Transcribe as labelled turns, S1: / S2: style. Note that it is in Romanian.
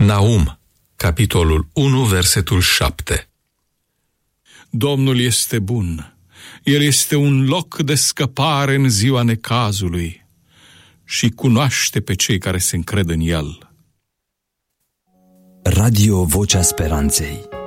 S1: Naum, capitolul 1, versetul 7.
S2: Domnul este bun, El este un loc de scăpare în ziua necazului și cunoaște pe cei care se încred în El.
S3: Radio Vocea Speranței.